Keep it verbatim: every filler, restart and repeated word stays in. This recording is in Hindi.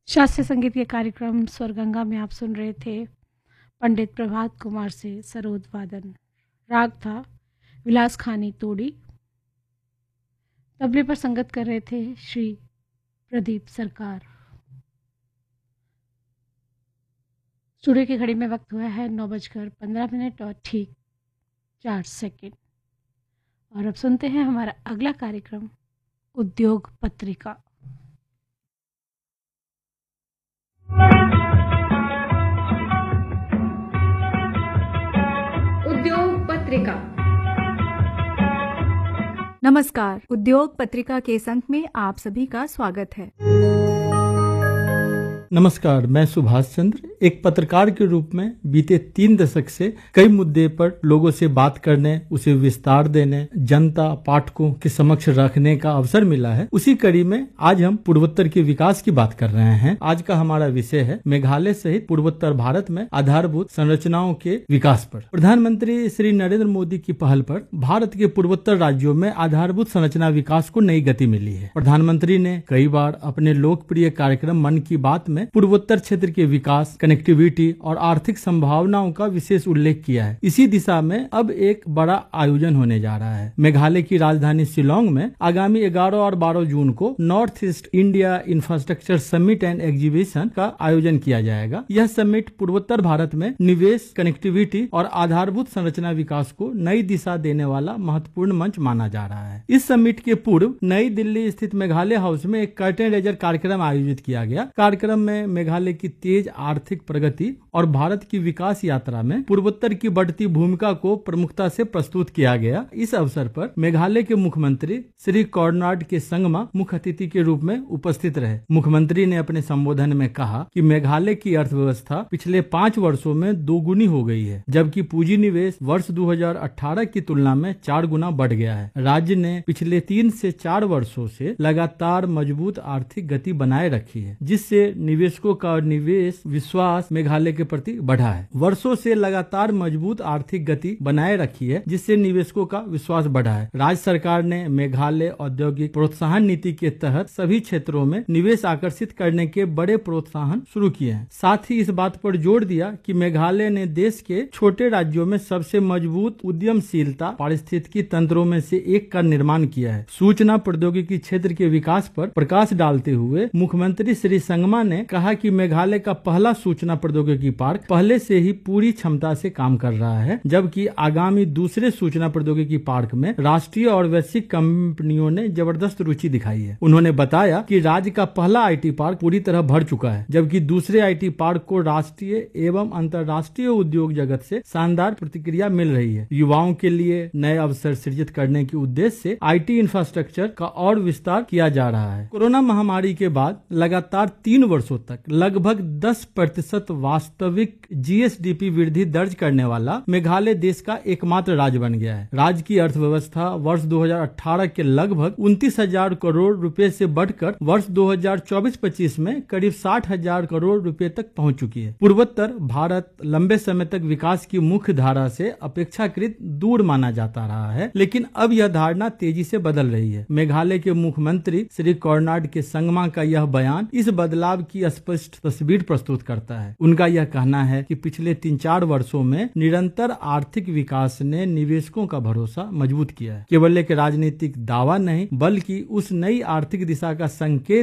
शास्त्रीय संगीत के कार्यक्रम स्वरगंगा में आप सुन रहे थे पंडित प्रभात कुमार से सरोद वादन। राग था विलास खानी तोड़ी। तबले पर संगत कर रहे थे श्री प्रदीप सरकार। स्टूडियो की घड़ी में वक्त हुआ है नौ बजकर पंद्रह मिनट और ठीक चार सेकंड। और अब सुनते हैं हमारा अगला कार्यक्रम उद्योग पत्रिका। उद्योग पत्रिका। नमस्कार, उद्योग पत्रिका के इस अंक में आप सभी का स्वागत है। नमस्कार, मैं सुभाष चंद्र एक पत्रकार के रूप में बीते तीन दशक से कई मुद्दे पर लोगों से बात करने, उसे विस्तार देने, जनता पाठकों के समक्ष रखने का अवसर मिला है। उसी कड़ी में आज हम पूर्वोत्तर के विकास की बात कर रहे हैं। आज का हमारा विषय है मेघालय सहित पूर्वोत्तर भारत में आधारभूत संरचनाओं के विकास पर। प्रधानमंत्री श्री नरेंद्र मोदी की पहल पर भारत के पूर्वोत्तर राज्यों में आधारभूत संरचना विकास को नई गति मिली है। प्रधानमंत्री ने कई बार अपने लोकप्रिय कार्यक्रम मन की बात में पूर्वोत्तर क्षेत्र के विकास, कनेक्टिविटी और आर्थिक संभावनाओं का विशेष उल्लेख किया है। इसी दिशा में अब एक बड़ा आयोजन होने जा रहा है। मेघालय की राजधानी शिलोंग में आगामी ग्यारह और बारह जून को north east India infrastructure summit and exhibition का आयोजन किया जाएगा। यह समिट पूर्वोत्तर भारत में निवेश, कनेक्टिविटी और आधारभूत संरचना विकास को नई दिशा देने वाला महत्वपूर्ण मंच माना जा रहा है। इस समिट के पूर्व नई दिल्ली स्थित मेघालय हाउस में एक कर्टेन रेजर कार्यक्रम आयोजित किया गया। कार्यक्रम में मेघालय की तेज आर्थिक प्रगति और भारत की विकास यात्रा में पूर्वोत्तर की बढ़ती भूमिका को प्रमुखता से प्रस्तुत किया गया। इस अवसर पर मेघालय के मुख्यमंत्री श्री कोर्नाड के संगमा मुख्य अतिथि के रूप में उपस्थित रहे। मुख्यमंत्री ने अपने संबोधन में कहा कि मेघालय की अर्थव्यवस्था पिछले पाँच वर्षों में दोगुनी हो गई है, जबकि पूंजी निवेश वर्ष दो हज़ार अठारह की तुलना में चार गुना बढ़ गया है। राज्य ने पिछले तीन से चार वर्षों से लगातार मजबूत आर्थिक गति बनाए रखी है, जिससे निवेशकों का निवेश विश्वास मेघालय के प्रति बढ़ा है। वर्षों से लगातार मजबूत आर्थिक गति बनाए रखी है, जिससे निवेशकों का विश्वास बढ़ा है। राज्य सरकार ने मेघालय औद्योगिक प्रोत्साहन नीति के तहत सभी क्षेत्रों में निवेश आकर्षित करने के बड़े प्रोत्साहन शुरू किए हैं। साथ ही इस बात पर जोर दिया कि मेघालय ने देश के छोटे राज्यों में सबसे मजबूत उद्यमशीलता पारिस्थितिकी तंत्रों में से एक का निर्माण किया है। सूचना प्रौद्योगिकी क्षेत्र के विकास पर प्रकाश डालते हुए मुख्यमंत्री श्री संगमा ने कहा कि मेघालय का पहला सूचना प्रौद्योगिकी पार्क पहले से ही पूरी क्षमता से काम कर रहा है, जबकि आगामी दूसरे सूचना प्रौद्योगिकी पार्क में राष्ट्रीय और वैश्विक कंपनियों ने जबरदस्त रुचि दिखाई है। उन्होंने बताया कि राज्य का पहला आईटी पार्क पूरी तरह भर चुका है, जबकि दूसरे आईटी पार्क को राष्ट्रीय एवं अंतर्राष्ट्रीय उद्योग जगत से शानदार प्रतिक्रिया मिल रही है। युवाओं के लिए नए अवसर सृजित करने के उद्देश्य से आईटी इंफ्रास्ट्रक्चर का और विस्तार किया जा रहा है। कोरोना महामारी के बाद लगातार तीन वर्षों तक लगभग दस प्रतिशत वास्तविक जीएसडीपी वृद्धि दर्ज करने वाला मेघालय देश का एकमात्र राज्य बन गया है। राज्य की अर्थव्यवस्था वर्ष दो हज़ार अठारह के लगभग उनतीस हजार करोड़ रुपए से बढ़कर वर्ष दो हज़ार चौबीस पच्चीस में करीब साठ हजार करोड़ रुपए तक पहुंच चुकी है। पूर्वोत्तर भारत लंबे समय तक विकास की मुख्य धारा से अपेक्षाकृत दूर माना जाता रहा है, लेकिन अब यह धारणा तेजी से बदल रही है। मेघालय के मुख्यमंत्री श्री कोर्नाड के संगमा का यह बयान इस बदलाव की स्पष्ट तस्वीर प्रस्तुत करता है। उनका यह कहना है कि पिछले तीन चार वर्षों में निरंतर आर्थिक विकास ने निवेशकों का भरोसा मजबूत किया है। केवल एक राजनीतिक दावा नहीं, बल्कि उस नई आर्थिक दिशा का संकेत